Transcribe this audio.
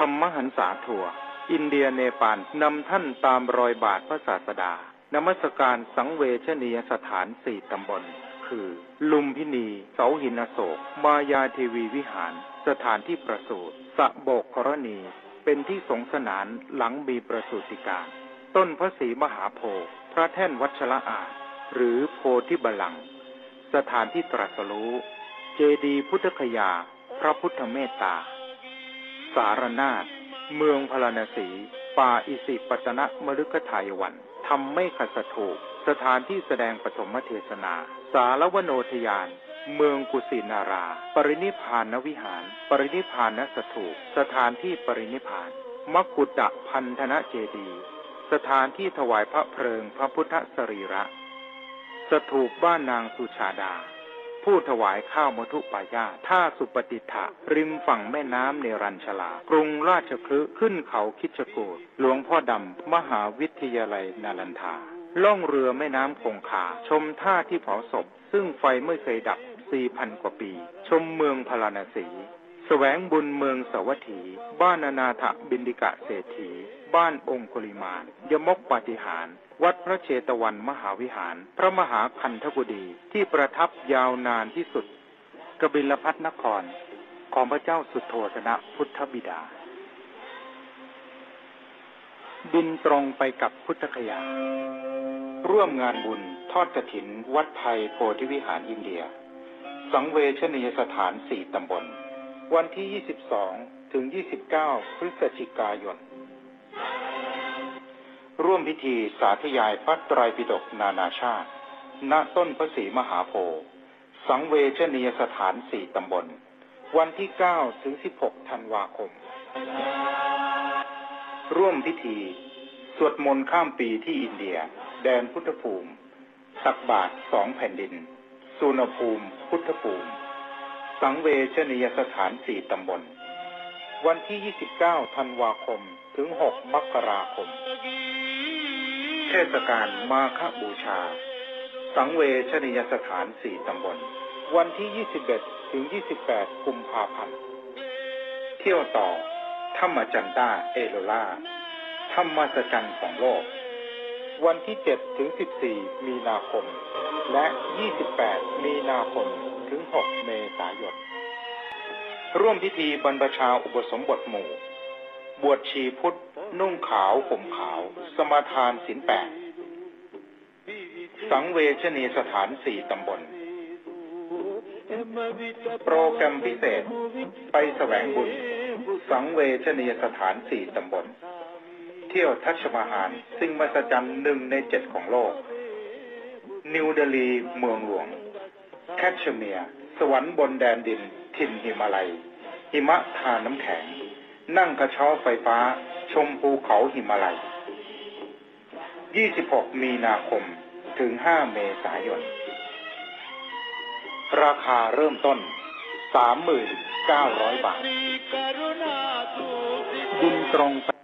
รรมหันษาทัวร์อินเดียเนปาลนำท่านตามรอยบาทพระศาสดานมัสการสังเวชนียสถาน4 ตำบลคือลุมพินีเสาหินอโศกมายาเทวีวิหารสถานที่ประสูติสะโบกกรณีเป็นที่สงสนานหลังมีประสูติการต้นพระศรีมหาโพธิ์พระแท่นวัชระอาจหรือโพธิบัลลังก์สถานที่ตรัสรู้เจดีย์พุทธคยาพระพุทธเมตตาสารนาถเมืองพาราณสีป่าอิสิปตนมฤคทายวันธรรมไม่ขัดสถูปสถานที่แสดงปฐมเทศนาสารวโนทยานเมืองกุสินาราปรินิพพานวิหารปรินิพพานสถูปสถานที่ปรินิพพานมกุฏพันธนเจดีย์สถานที่ถวายพระเพลิงพระพุทธสรีระสถูปบ้านนางสุชาดาผู้ถวายข้าวมทุปายาท่าสุปฏิฐะริมฝั่งแม่น้ำเนรัญชลากรุงราชคฤห์ขึ้นเขาคิชกูฏหลวงพ่อดำมหาวิทยาลัยนาลันทาล่องเรือแม่น้ำคงคาชมท่าที่เผาศพซึ่งไฟไม่เคยดับ 4,000 กว่าปีชมเมืองพาราณสีแสวงบุญเมืองสวัสถีบ้านอนาถบิณฑิกะเศรษฐีบ้านองคุลิมานยมกปาฏิหาริย์วัดพระเชตวันมหาวิหารพระมหาคันธกุฎีที่ประทับยาวนานที่สุดกบิลพัสนครของพระเจ้าสุโธทนะพุทธบิดาบินตรงไปกับพุทธคยาร่วมงานบุญทอดกฐินวัดไทยโพธิวิหารอินเดียสังเวชนียสถาน4 ตำบลวันที่ 22 ถึง 29 พฤศจิกายนร่วมพิธีสาธยายพระไตรปิฎกนานาชาติณต้นพระศรีมหาโพธิ์สังเวชนียสถาน4 ตำบลวันที่ 9 ถึง 16 ธันวาคมร่วมพิธีสวดมนต์ข้ามปีที่อินเดียแดนพุทธภูมิตักบาตร2 แผ่นดินสุนภูมิพุทธภูมิสังเวชนียสถาน4 ตำบลวันที่ 29 ธันวาคมถึง 6 มกราคมเทศกาลมาฆบูชาสังเวชนียสถาน4 ตำบลวันที่ 21 ถึง 28 กุมภาพันธ์เที่ยวต่อธรรมจันตาเอโลล่าธรรมสัจจ์ของโลกวันที่ 7 ถึง 14 มีนาคมและ 28 มีนาคมถึง 6 เมษายนร่วมพิธีบรรพชาอุปสมบทหมู่บวชชีพุทธนุ่งขาวห่มขาวสมาทานศีล 8สังเวชนียสถาน4 ตำบลโปรแกรมพิเศษไปแสวงบุญสังเวชนียสถาน4 ตำบลเที่ยวทัชมาฮาลสิ่งมหัศจรรย์1 ใน 7ของโลกนิวเดลีเมืองหลวงแคชเมียร์สวรรค์บนแดนดินถิ่นหิมาลัยหิมะทาน้ำแข็งนั่งกระเช้าไฟฟ้าชมภูเขาหิมาลัย26 มีนาคมถึง 5 เมษายนราคาเริ่มต้น 39,000 บาทบินตรง